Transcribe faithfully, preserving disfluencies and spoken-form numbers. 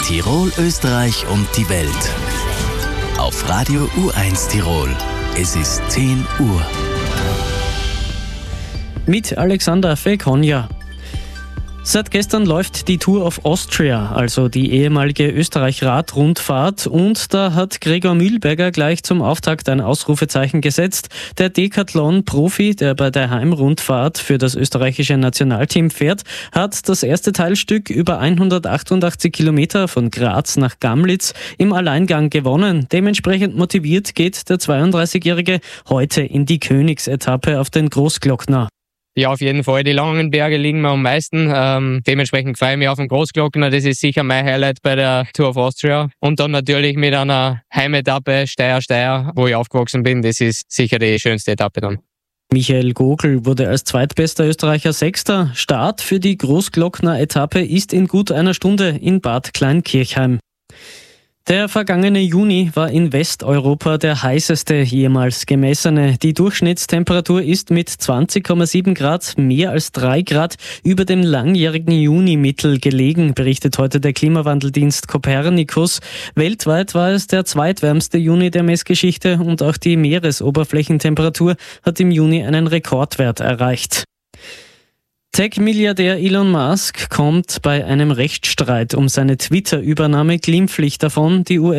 Tirol, Österreich und die Welt. Auf Radio U eins Tirol. Es ist zehn Uhr. Mit Alexander Felkonja. Seit gestern läuft die Tour of Austria, also die ehemalige Österreich-Rad-Rundfahrt, und da hat Gregor Mühlberger gleich zum Auftakt ein Ausrufezeichen gesetzt. Der Decathlon-Profi, der bei der Heimrundfahrt für das österreichische Nationalteam fährt, hat das erste Teilstück über hundertachtundachtzig Kilometer von Graz nach Gamlitz im Alleingang gewonnen. Dementsprechend motiviert geht der zweiunddreißigjährige heute in die Königsetappe auf den Großglockner. Ja, auf jeden Fall. Die langen Berge liegen mir am meisten. Ähm, dementsprechend freue ich mich auf den Großglockner. Das ist sicher mein Highlight bei der Tour of Austria. Und dann natürlich mit einer Heimetappe Steyr-Steyr, wo ich aufgewachsen bin. Das ist sicher die schönste Etappe dann. Michael Gogl wurde als zweitbester Österreicher Sechster. Start für die Großglockner-Etappe ist in gut einer Stunde in Bad Kleinkirchheim. Der vergangene Juni war in Westeuropa der heißeste jemals gemessene. Die Durchschnittstemperatur ist mit zwanzig Komma sieben Grad mehr als drei Grad über dem langjährigen Junimittel gelegen, berichtet heute der Klimawandeldienst Copernicus. Weltweit war es der zweitwärmste Juni der Messgeschichte und auch die Meeresoberflächentemperatur hat im Juni einen Rekordwert erreicht. Tech-Milliardär Elon Musk kommt bei einem Rechtsstreit um seine Twitter-Übernahme glimpflich davon. Die U